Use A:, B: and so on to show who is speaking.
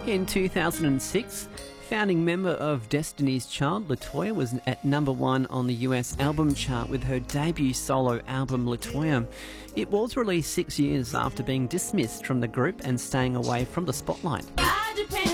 A: In 2006, founding member of Destiny's Child, LaToya, was at #1 on the US album chart with her debut solo album, LaToya. It was released 6 years after being dismissed from the group and staying away from the spotlight.